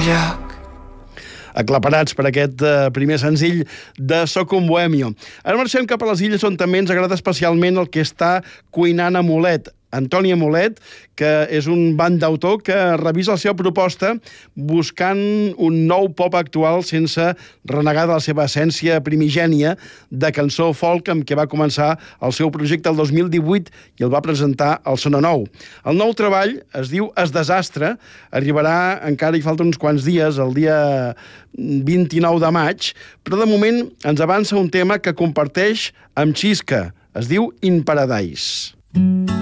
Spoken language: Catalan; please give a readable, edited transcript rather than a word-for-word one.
lloc. Aclaparats per aquest primer senzill de Soc un bohemio. Ara marxem cap a les illes on també ens agrada especialment el que està cuinant a Mulet. Antoni Amolet, que és un bandautor que revisa la seva proposta buscant un nou pop actual sense renegar de la seva essència primigènia de cançó folk amb què va començar el seu projecte el 2018 i el va presentar al Sona Nou. El nou treball es diu Es Desastre, arribarà, encara hi falta uns quants dies, el dia 29 de maig, però de moment ens avança un tema que comparteix amb Xisca. Es diu In Paradise.